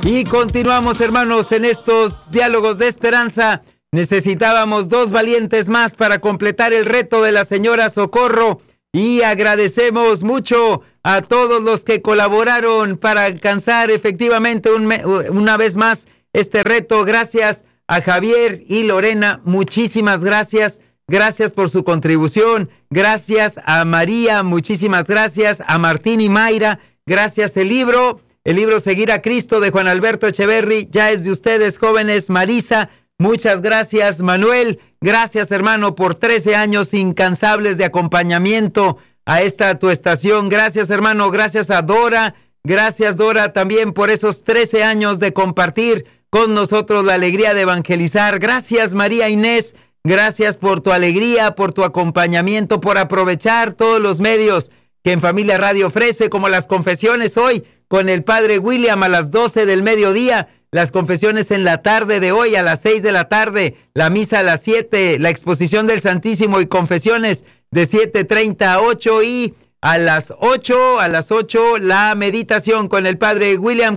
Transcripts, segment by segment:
Y continuamos, hermanos, en estos diálogos de esperanza. Necesitábamos 2 valientes más para completar el reto de la señora Socorro. Y agradecemos mucho a todos los que colaboraron para alcanzar efectivamente una vez más este reto. Gracias a Javier y Lorena, muchísimas gracias. Gracias por su contribución. Gracias a María, muchísimas gracias. A Martín y Mayra, gracias. El libro Seguir a Cristo de Juan Alberto Echeverry, ya es de ustedes, jóvenes. Marisa, muchas gracias. Manuel, gracias, hermano, por 13 años incansables de acompañamiento a esta tu estación. Gracias, hermano. Gracias a Dora. Gracias, Dora, también por esos 13 años de compartir con nosotros la alegría de evangelizar. Gracias, María Inés. Gracias por tu alegría, por tu acompañamiento, por aprovechar todos los medios que En Familia Radio ofrece, como las confesiones hoy con el Padre William a las 12 del mediodía, las confesiones en la tarde de hoy a las 6 de la tarde, la misa a las 7, la exposición del Santísimo y confesiones de 7:30 a 8 y a las 8 la meditación con el Padre William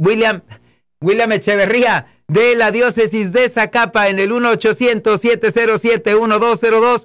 Echeverría de la diócesis de Zacapa en el 1-800-707-1202,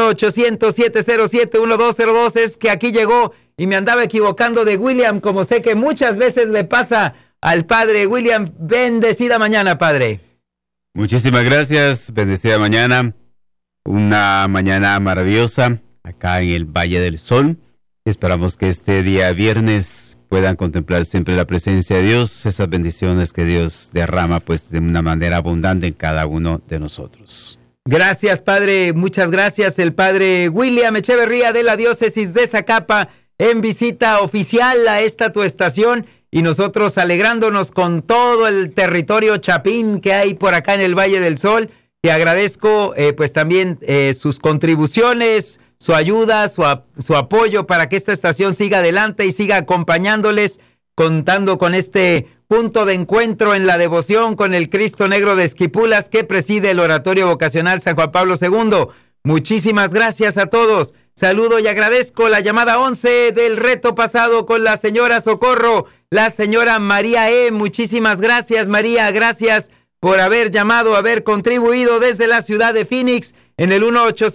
1-800-707-1202. Es que aquí llegó y me andaba equivocando de William, como sé que muchas veces le pasa al Padre William. Bendecida mañana, Padre. Muchísimas gracias, bendecida mañana, una mañana maravillosa acá en el Valle del Sol. Esperamos que este día viernes puedan contemplar siempre la presencia de Dios, esas bendiciones que Dios derrama pues de una manera abundante en cada uno de nosotros. Gracias, Padre, muchas gracias. El Padre William Echeverría de la diócesis de Zacapa en visita oficial a esta tu estación, y nosotros alegrándonos con todo el territorio chapín que hay por acá en el Valle del Sol. Te agradezco pues también sus contribuciones, su ayuda, su apoyo para que esta estación siga adelante y siga acompañándoles, contando con este punto de encuentro en la devoción con el Cristo Negro de Esquipulas que preside el Oratorio Vocacional San Juan Pablo II. Muchísimas gracias a todos. Saludo y agradezco la llamada 11 del reto pasado con la señora Socorro, la señora María E. Muchísimas gracias, María. Gracias por haber llamado, haber contribuido desde la ciudad de Phoenix en el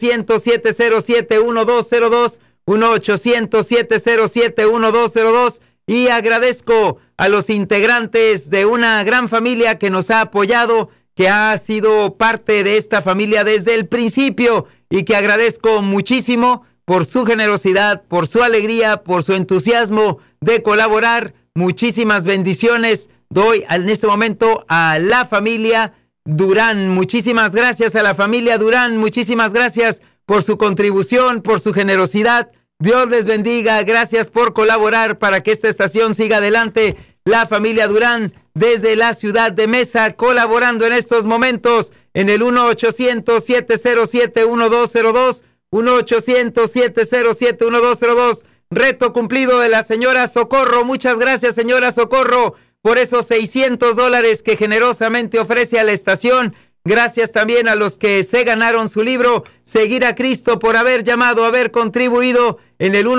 1-800-707-1202, 1-800-707-1202. Y agradezco a los integrantes de una gran familia que nos ha apoyado, que ha sido parte de esta familia desde el principio, y que agradezco muchísimo por su generosidad, por su alegría, por su entusiasmo de colaborar. Muchísimas bendiciones doy en este momento a la familia Durán. Muchísimas gracias a la familia Durán. Muchísimas gracias por su contribución, por su generosidad. Dios les bendiga. Gracias por colaborar para que esta estación siga adelante. La familia Durán desde la ciudad de Mesa, colaborando en estos momentos en el 1-800-707-1202, 1-800-707-1202. Reto cumplido de la señora Socorro. Muchas gracias, señora Socorro, por esos $600 que generosamente ofrece a la estación. Gracias también a los que se ganaron su libro Seguir a Cristo, por haber llamado, haber contribuido en el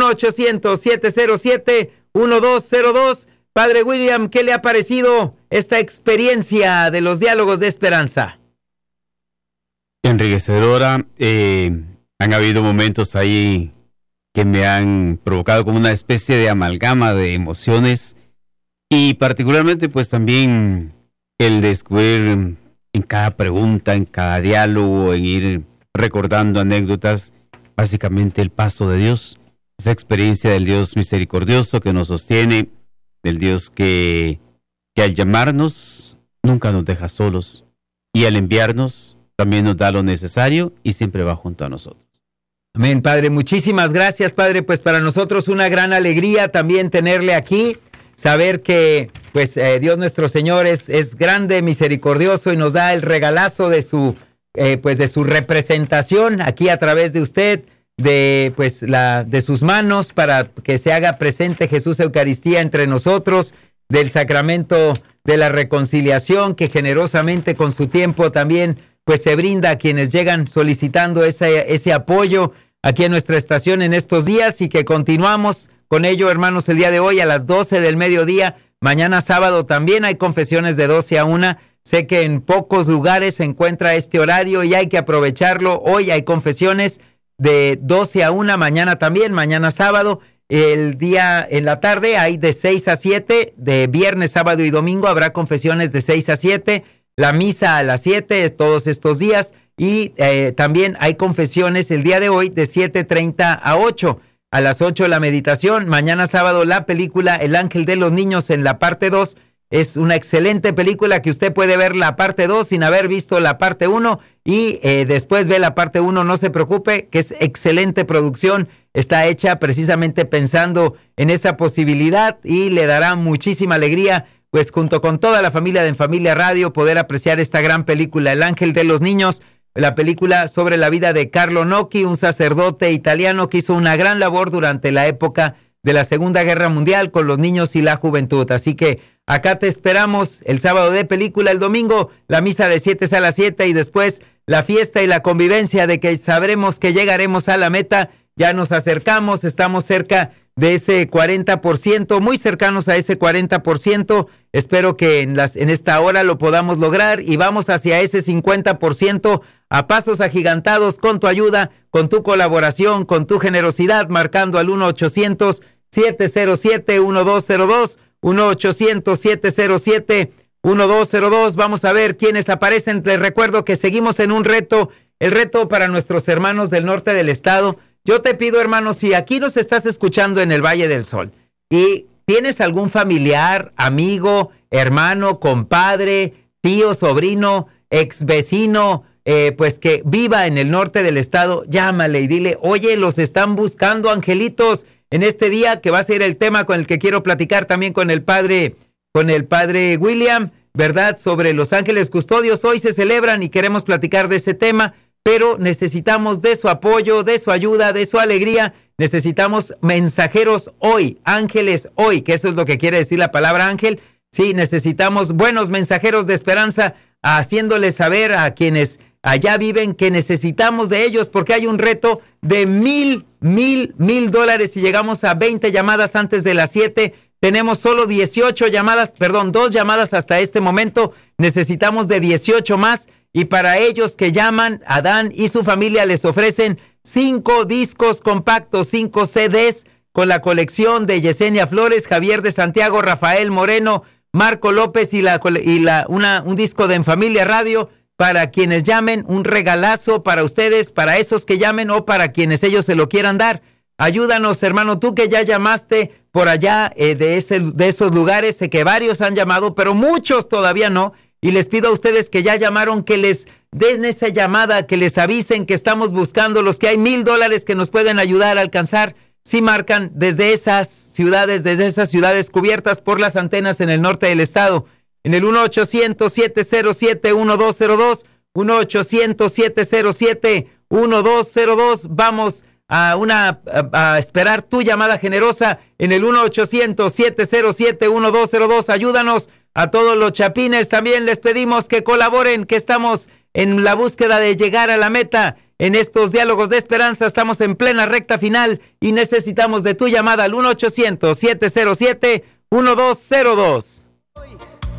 1-800-707-1202. Padre William, ¿qué le ha parecido esta experiencia de los diálogos de esperanza? Enriquecedora. Han habido momentos ahí que me han provocado como una especie de amalgama de emociones, y particularmente pues también el descubrir en cada pregunta, en cada diálogo, en ir recordando anécdotas, básicamente el paso de Dios, esa experiencia del Dios misericordioso que nos sostiene, del Dios que al llamarnos nunca nos deja solos, y al enviarnos también nos da lo necesario y siempre va junto a nosotros. Amén, Padre. Muchísimas gracias, Padre. Pues para nosotros una gran alegría también tenerle aquí, saber que pues Dios nuestro Señor es grande, misericordioso, y nos da el regalazo de su representación aquí a través de usted, de sus manos, para que se haga presente Jesús Eucaristía entre nosotros, del sacramento de la reconciliación que generosamente con su tiempo también pues se brinda a quienes llegan solicitando ese apoyo aquí en nuestra estación en estos días, y que continuamos con ello, hermanos, el día de hoy a las 12 del mediodía. Mañana sábado también hay confesiones de 12 a 1. Sé que en pocos lugares se encuentra este horario y hay que aprovecharlo. Hoy hay confesiones de 12 a 1, mañana también, mañana sábado. El día en la tarde hay de 6 a 7, de viernes, sábado y domingo habrá confesiones de 6 a 7, la misa a las 7 todos estos días y también hay confesiones el día de hoy de 7:30 a 8. A las 8 la meditación, mañana sábado la película El Ángel de los Niños en la parte 2. Es una excelente película que usted puede ver la parte 2 sin haber visto la parte 1 y después ve la parte 1, no se preocupe, que es excelente producción, está hecha precisamente pensando en esa posibilidad y le dará muchísima alegría, pues junto con toda la familia de En Familia Radio, poder apreciar esta gran película, El Ángel de los Niños, la película sobre la vida de Carlo Nocchi, un sacerdote italiano que hizo una gran labor durante la época de la Segunda Guerra Mundial con los niños y la juventud. Así que acá te esperamos el sábado de película, el domingo la misa de 7 a las 7 y después la fiesta y la convivencia de que sabremos que llegaremos a la meta. Ya nos acercamos, estamos cerca de ese 40%, muy cercanos a ese 40%. Espero que en esta hora lo podamos lograr y vamos hacia ese 50% a pasos agigantados con tu ayuda, con tu colaboración, con tu generosidad, marcando al 1-800-707-1202, 1-800-707-1202. Vamos a ver quiénes aparecen. Les recuerdo que seguimos en un reto, el reto para nuestros hermanos del norte del estado. Yo te pido, hermano, si aquí nos estás escuchando en el Valle del Sol y tienes algún familiar, amigo, hermano, compadre, tío, sobrino, ex vecino, pues que viva en el norte del estado, llámale y dile, oye, los están buscando angelitos en este día, que va a ser el tema con el que quiero platicar también con el padre William, ¿verdad? Sobre los ángeles custodios. Hoy se celebran y queremos platicar de ese tema, pero necesitamos de su apoyo, de su ayuda, de su alegría. Necesitamos mensajeros hoy, ángeles hoy, que eso es lo que quiere decir la palabra ángel. Sí, necesitamos buenos mensajeros de esperanza, haciéndoles saber a quienes allá viven que necesitamos de ellos, porque hay un reto de $1,000 si llegamos a 20 llamadas antes de las 7. Tenemos solo 2 llamadas hasta este momento. Necesitamos de 18 más. Y para ellos que llaman, Adán y su familia les ofrecen 5 discos compactos, 5 CDs con la colección de Yesenia Flores, Javier de Santiago, Rafael Moreno, Marco López y un disco de En Familia Radio. Para quienes llamen, un regalazo para ustedes, para esos que llamen o para quienes ellos se lo quieran dar. Ayúdanos, hermano, tú que ya llamaste por allá de esos lugares. Sé que varios han llamado, pero muchos todavía no. Y les pido a ustedes que ya llamaron, que les den esa llamada, que les avisen que estamos buscando los que hay $1,000 que nos pueden ayudar a alcanzar. Si marcan desde esas ciudades cubiertas por las antenas en el norte del estado. En el 1-800-707-1202, 1-800-707-1202. Vamos a esperar tu llamada generosa en el 1-800-707-1202. Ayúdanos. A todos los chapines también les pedimos que colaboren, que estamos en la búsqueda de llegar a la meta. En estos diálogos de esperanza estamos en plena recta final y necesitamos de tu llamada al 1-800-707-1202.